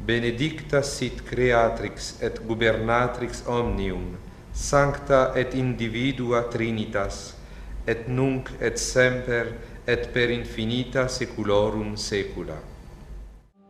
benedicta sit Creatrix et gubernatrix omnium, sancta et individua Trinitas, et nunc et semper et per infinita saeculorum saecula.